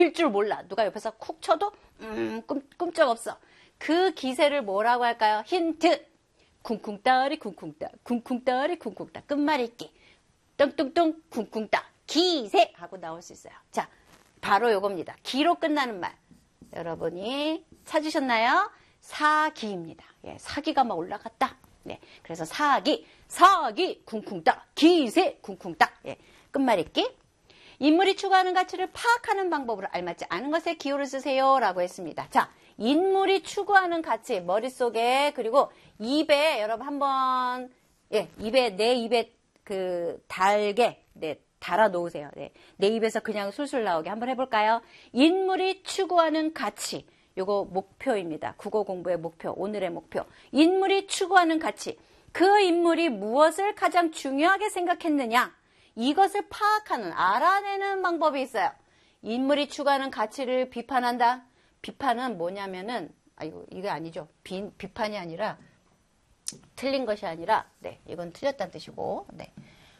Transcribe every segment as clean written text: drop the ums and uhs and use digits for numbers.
줄 몰라. 누가 옆에서 쿡 쳐도 꼼짝없어. 그 기세를 뭐라고 할까요? 힌트. 쿵쿵따리 쿵쿵따 쿵쿵따리 쿵쿵따 끝말잇기 뚱뚱뚱 쿵쿵따 기세 하고 나올 수 있어요. 자, 바로 요겁니다. 기로 끝나는 말. 여러분이 찾으셨나요? 사기입니다. 예, 사기가 막 올라갔다. 네, 그래서 사기 쿵쿵따 기세 쿵쿵따. 예, 끝말잇기. 인물이 추구하는 가치를 파악하는 방법으로 알맞지 않은 것에 기호를 쓰세요 라고 했습니다. 자, 인물이 추구하는 가치 머릿속에 그리고 입에 여러분 한번 내 입에 그 달게 달아 놓으세요. 네, 내 입에서 그냥 술술 나오게 한번 해볼까요? 인물이 추구하는 가치. 요거 목표입니다. 국어 공부의 목표, 오늘의 목표. 인물이 추구하는 가치. 그 인물이 무엇을 가장 중요하게 생각했느냐? 이것을 파악하는, 알아내는 방법이 있어요. 인물이 추구하는 가치를 비판한다. 비판은 뭐냐면은, 이게 아니죠. 비판이 아니라, 틀린 것이 아니라, 네, 이건 틀렸다는 뜻이고, 네.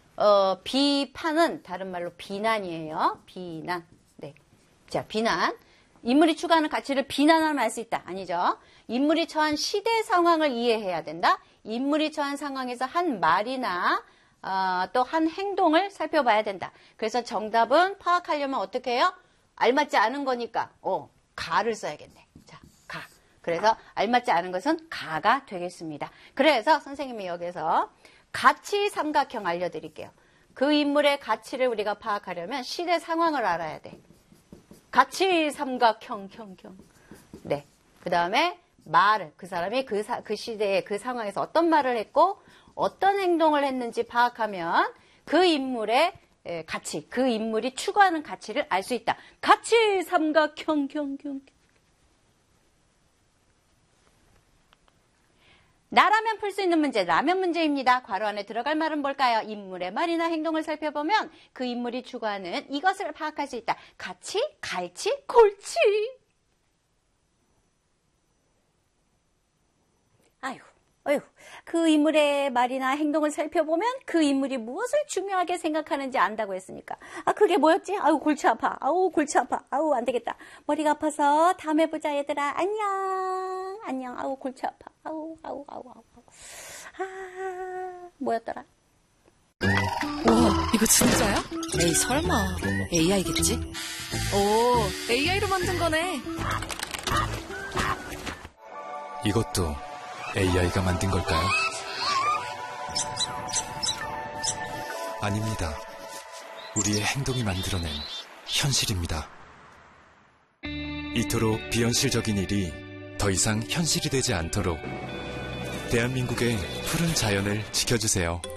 비판은 다른 말로 비난이에요. 비난. 네. 자, 비난. 인물이 추구하는 가치를 비난하면 알 수 있다. 아니죠. 인물이 처한 시대 상황을 이해해야 된다. 인물이 처한 상황에서 한 말이나 또 한 행동을 살펴봐야 된다. 그래서 정답은 파악하려면 어떻게 해요? 알맞지 않은 거니까 가를 써야겠네. 자, 가. 그래서 알맞지 않은 것은 가가 되겠습니다. 그래서 선생님이 여기서 가치 삼각형 알려드릴게요. 그 인물의 가치를 우리가 파악하려면 시대 상황을 알아야 돼. 가치 삼각형. 네. 그 다음에 말을, 그 사람이 그 시대에 그 상황에서 어떤 말을 했고 어떤 행동을 했는지 파악하면 그 인물의 가치, 그 인물이 추구하는 가치를 알 수 있다. 가치 삼각형. 나라면 풀 수 있는 문제, 라면 문제입니다. 괄호 안에 들어갈 말은 뭘까요? 인물의 말이나 행동을 살펴보면 그 인물이 추구하는 이것을 파악할 수 있다. 가치, 갈치, 골치. 아유, 그 인물의 말이나 행동을 살펴보면 그 인물이 무엇을 중요하게 생각하는지 안다고 했으니까. 그게 뭐였지? 골치 아파. 골치 아파. 안 되겠다. 머리가 아파서 다음에 보자, 얘들아. 안녕. 골치 아파. 뭐였더라? 우와, 이거 진짜야? 에이, 설마. AI겠지? 오, AI로 만든 거네. 이것도 AI가 만든 걸까요? 아닙니다. 우리의 행동이 만들어낸 현실입니다. 이토록 비현실적인 일이 더 이상 현실이 되지 않도록 대한민국의 푸른 자연을 지켜주세요.